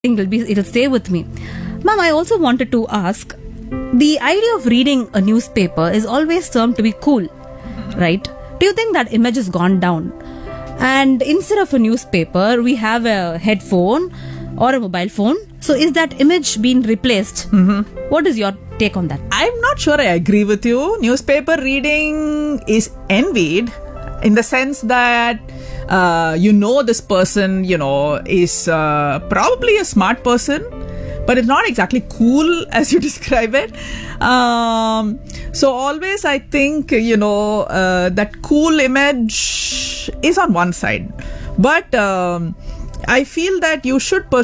it'll stay with me. Ma'am, I also wanted to ask, the idea of reading a newspaper is always termed to be cool, right? Do you think that image has gone down? And instead of a newspaper, we have a headphone or a mobile phone. So is that image being replaced? What is your take on that? I'm not sure I agree with you. Newspaper reading is envied in the sense that this person, is probably a smart person, but it's not exactly cool as you describe it. So always I think, that cool image is on one side. But I feel that you should